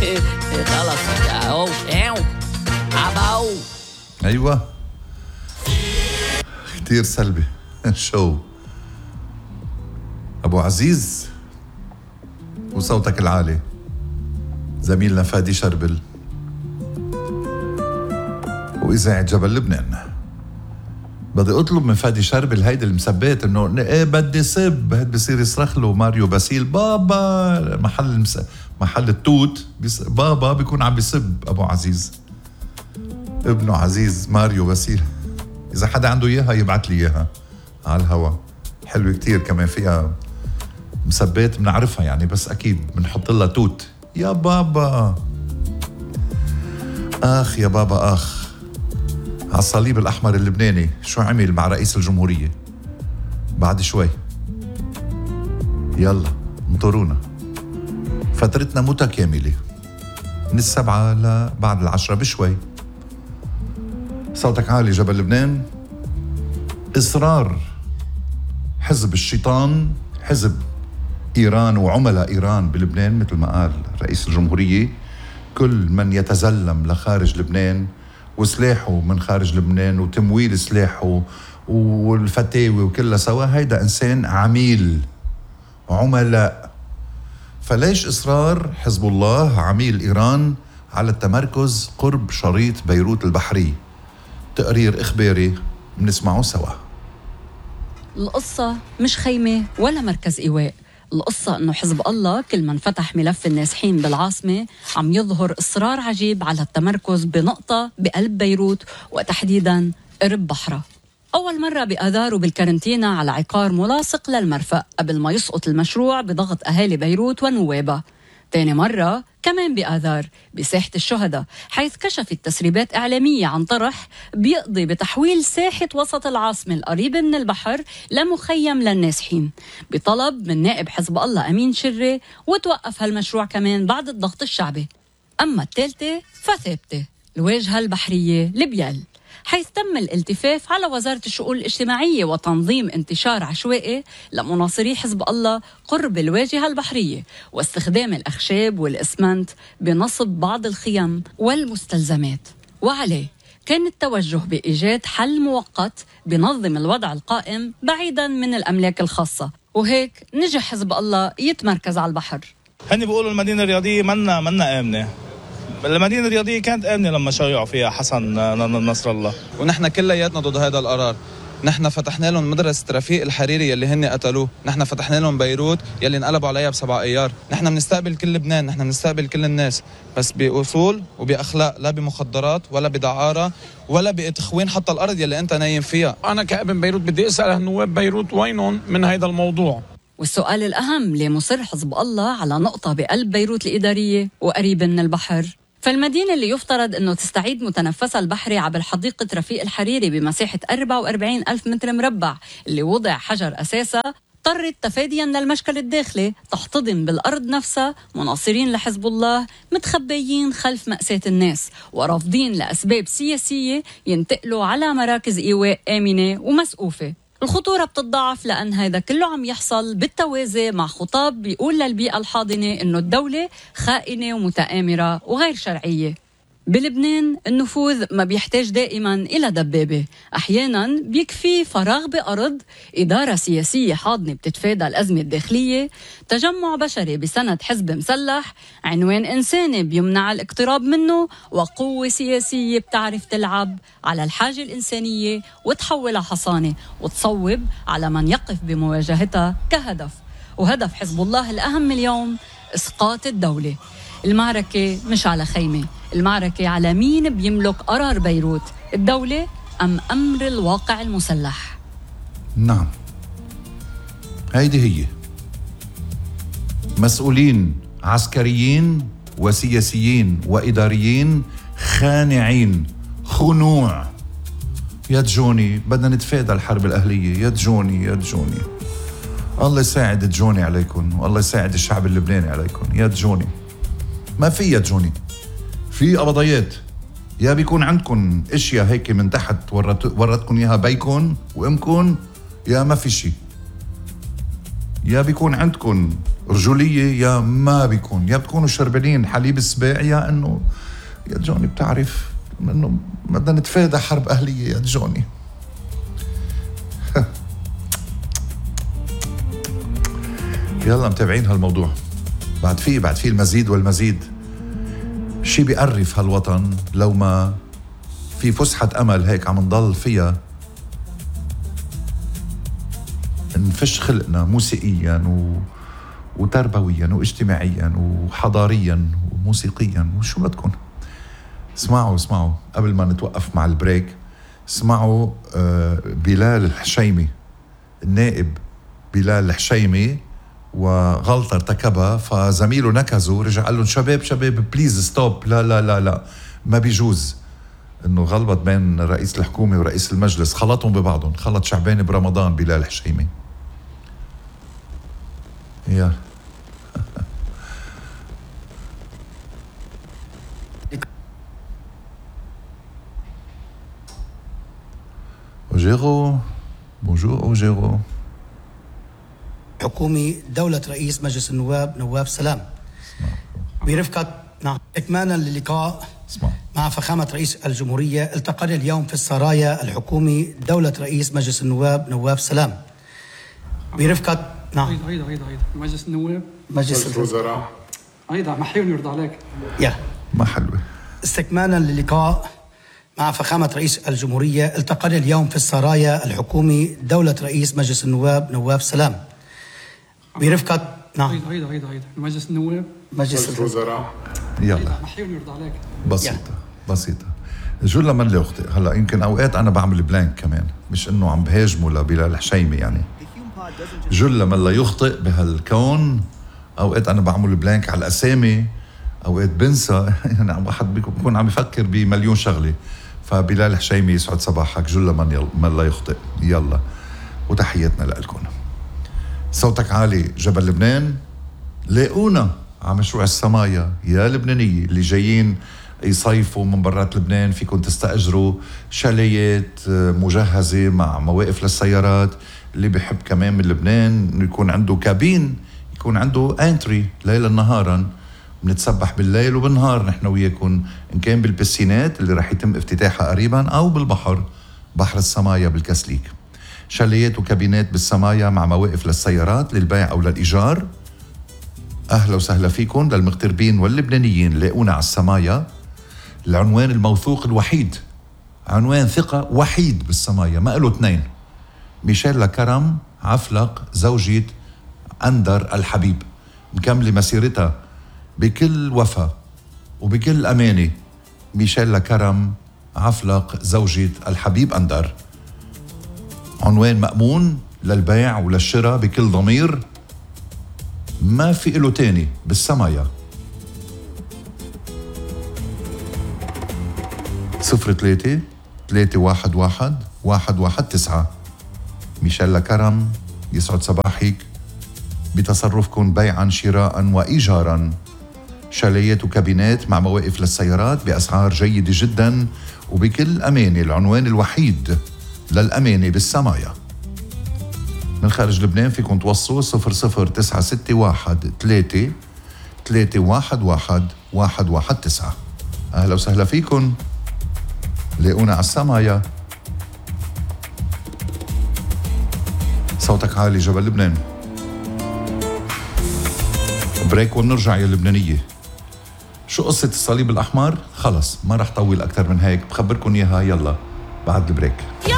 خلص اهو عباو. ايوه كتير سلبي. شو ابو عزيز وصوتك العالي زميلنا فادي شربل وإذاعة جبل لبنان. بدي اطلب من فادي شربل هيدي المثبات انه ايه بدي سب، هاد بصير يصرخ له ماريو باسيل بابا محل التوت بابا بيكون عم بيسب ابو عزيز ابنه عزيز ماريو باسيل. اذا حدا عنده اياها يبعت لي اياها على الهوا. حلوه كتير كمان فيها مسبات بنعرفها يعني، بس اكيد بنحط لها توت. يا بابا اخ يا بابا اخ. على الصليب الأحمر اللبناني شو عمل مع رئيس الجمهورية؟ بعد شوي يلا انطرونا، فترتنا متكاملة من 7 لبعد 10 بشوي. صوتك عالي جبل لبنان. إصرار حزب الشيطان، حزب إيران وعملاء إيران بلبنان مثل ما قال رئيس الجمهورية، كل من يتزلم لخارج لبنان وسلاحه من خارج لبنان وتمويل سلاحه والفتاوي وكلها سوا، هيدا إنسان عميل عملاء. فليش إصرار حزب الله عميل إيران على التمركز قرب شريط بيروت البحري؟ تقرير إخباري بنسمعه سوا. القصة مش خيمة ولا مركز إيواء. القصة أنه حزب الله كل من فتح ملف النازحين بالعاصمة عم يظهر إصرار عجيب على التمركز بنقطة بقلب بيروت وتحديداً قرب بحرة. أول مرة بآذار وبالكارنتينا على عقار ملاصق للمرفأ قبل ما يسقط المشروع بضغط أهالي بيروت ونوابها. تاني مرة كمان بآذار بساحة الشهداء، حيث كشفت تسريبات إعلامية عن طرح بيقضي بتحويل ساحة وسط العاصمة القريبة من البحر لمخيم للنازحين بطلب من نائب حزب الله أمين شري، وتوقف هالمشروع كمان بعد الضغط الشعبي. أما الثالثة فثابتة، الواجهة البحرية لبيال، حيث تم الالتفاف على وزارة الشؤون الاجتماعية وتنظيم انتشار عشوائي لمناصري حزب الله قرب الواجهة البحرية واستخدام الأخشاب والإسمنت بنصب بعض الخيام والمستلزمات. وعليه كان التوجه بإيجاد حل مؤقت بنظم الوضع القائم بعيداً من الأملاك الخاصة، وهيك نجح حزب الله يتمركز على البحر. هن بيقولوا المدينة الرياضية منا آمنة. المدينة الرياضية كانت آمنة لما شيعوا فيها حسن نصر الله، ونحن كلياتنا ضد هذا القرار. نحن فتحنا لهم مدرسة رفيق الحريري يلي هن قتلوه، نحن فتحنا لهم بيروت يلي انقلبوا عليها ب7 أيار. نحن بنستقبل كل لبنان، نحن بنستقبل كل الناس، بس بأصول وبأخلاق، لا بمخدرات ولا بدعارة ولا بتخوين حتى الأرض يلي أنت نايم فيها. أنا كابن بيروت بدي أسأل نواب بيروت وينهم من هذا الموضوع؟ والسؤال الأهم، ليه مصر حزب الله على نقطة بقلب بيروت الإدارية وقريبة من البحر؟ فالمدينة اللي يفترض أنه تستعيد متنفسها البحري عبر حديقة رفيق الحريري بمساحة 44 ألف متر مربع اللي وضع حجر أساسها، اضطرت تفاديا للمشكل الداخلي تحتضن بالأرض نفسها مناصرين لحزب الله متخبيين خلف مأساة الناس ورافضين لأسباب سياسية ينتقلوا على مراكز إيواء آمنة ومسقوفة. الخطورة بتتضاعف لأن هذا كله عم يحصل بالتوازي مع خطاب بيقول للبيئة الحاضنة إنه الدولة خائنة ومتآمرة وغير شرعية. بلبنان النفوذ ما بيحتاج دائما إلى دبابة، أحيانا بيكفي فراغ بأرض، إدارة سياسية حاضنة بتتفادى الأزمة الداخلية، تجمع بشري بسند حزب مسلح، عنوان إنساني بيمنع الاقتراب منه، وقوة سياسية بتعرف تلعب على الحاجة الإنسانية وتحولها حصانة وتصوب على من يقف بمواجهتها كهدف. وهدف حزب الله الأهم اليوم إسقاط الدولة. المعركة مش على خيمة، المعركة على مين بيملك قرار بيروت، الدولة أم أمر الواقع المسلح؟ نعم، هيدي هي. مسؤولين عسكريين وسياسيين وإداريين خانعين، خنوع. يا جوني بدنا نتفادى الحرب الأهلية، يا جوني يا جوني. الله يساعد جوني عليكم، والله يساعد الشعب اللبناني عليكم. يا جوني ما في يا جوني، في قبضيات. يا بيكون عندكم اشياء هيك من تحت ورتكم اياها بيكم وامكم، يا ما في شيء. يا بيكون عندكم رجولية يا ما بيكون، يا بتكونوا شربانين حليب السباع، يا انه يا جوني بتعرف انه بدنا نتفادى حرب اهلية يا جوني. يلا متابعين هالموضوع، بعد فيه المزيد والمزيد. شي بيقرف هالوطن لو ما في فسحة أمل هيك عم نضل فيها نفش خلقنا موسيقيا وتربويا واجتماعيا وحضاريا وموسيقيا وشو بدكم. اسمعوا قبل ما نتوقف مع البريك، اسمعوا بلال الحشيمي، النائب بلال الحشيمي، وغلطة ارتكبها فزميله نكزه، رجع قال لهم شباب بليز ستوب، لا ما بيجوز انه غلبت بين رئيس الحكومة ورئيس المجلس، خلطهم ببعضهم، خلط شعبان برمضان بلال الحشيمي. يا أوجيرو، بونجور أوجيرو. حكومي دولة رئيس مجلس النواب نواف سلام برفقة إكمالا للقاء مع فخامة رئيس الجمهورية، التقينا اليوم في السرايا الحكومي دولة رئيس مجلس النواب نواف سلام برفقة أيضا مجلس النواب، مجلس الوزراء أيضا محيون يرضى عليك يا ما حلوة. استكمالا للقاء مع فخامة رئيس الجمهورية، التقينا اليوم في السرايا الحكومي دولة رئيس مجلس النواب نواف سلام برفقة أيضا مجلس النواب، مجلس الوزراء. يلا محيون يرضى عليك. بسيطة. جل من لا يخطئ. هلا يمكن اوقات انا بعمل بلانك كمان، مش انه عم بهاجمه لبلال الحشيمي يعني. جل من لا يخطئ بهالكون، اوقات انا بعمل بلانك على الاسامي، اوقات بنسى يعني واحد بيكون عم يفكر بمليون شغله. فبلال الحشيمي يسعد صباحك، جل من لا يخطئ. يلا وتحياتنا لكم. صوتك عالي جبل لبنان، لاقونا على مشروع السمايا يا لبنانية اللي جايين يصيفوا من برات لبنان. فيكم تستأجروا شاليات مجهزة مع مواقف للسيارات. اللي بيحب كمان من لبنان انه يكون عنده كابين، يكون عنده انتري ليلا نهارا، بنتسبح بالليل وبالنهار نحن وياكم، ان كان بالبسينات اللي رح يتم افتتاحها قريبا او بالبحر، بحر السمايا بالكسليك. شاليات وكابينات بالسمايا مع مواقف للسيارات للبيع او للايجار. اهلا وسهلا فيكم للمغتربين واللبنانيين. لاقونا على السمايا، العنوان الموثوق الوحيد، عنوان ثقة وحيد بالسمايا، ما له اثنين. ميشيل لكرم عفلق زوجة أندر الحبيب، مكملة مسيرتها بكل وفا وبكل أمانة. ميشيل لكرم عفلق زوجة الحبيب أندر، عنوان مأمون للبيع وللشراء بكل ضمير، ما في له تاني بالسمايا. 03-311-119. ميشيل لكرم يسعد صباحك، بتصرفكم بيعا شراء وإيجارا، شاليات وكابينات مع مواقف للسيارات بأسعار جيدة جدا وبكل أمانة. العنوان الوحيد للأمانة بالسمايا. من خارج لبنان فيكم توصلوا 00961-311-119. أهلا وسهلا فيكم، لاقونا على السمايا. صوتك عالي جبل لبنان. بريك ونرجع يا لبنانية. شو قصة الصليب الأحمر؟ خلص ما رح طول أكتر من هيك، بخبركن إياها يلا بعد البريك.